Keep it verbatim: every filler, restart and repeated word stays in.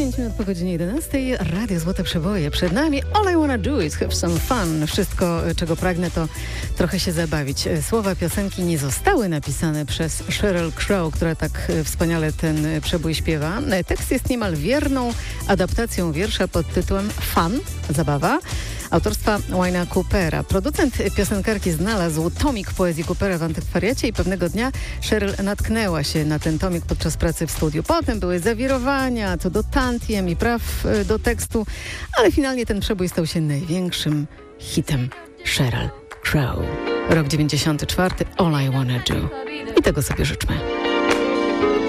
pięć minut po godzinie jedenastej. Radio Złote Przeboje. Przed nami All I Wanna Do Is Have Some Fun. Wszystko, czego pragnę, to trochę się zabawić. Słowa piosenki nie zostały napisane przez Sheryl Crow, która tak wspaniale ten przebój śpiewa. Tekst jest niemal wierną adaptacją wiersza pod tytułem Fun, zabawa, autorstwa Wayne'a Coopera. Producent piosenkarki znalazł tomik poezji Coopera w antykwariacie i pewnego dnia Sheryl natknęła się na ten tomik podczas pracy w studiu. Potem były zawirowania co do tantiem i praw do tekstu, ale finalnie ten przebój stał się największym hitem Sheryl Crow. Rok dziewięćdziesiąty czwarty. All I Wanna Do. I tego sobie życzmy.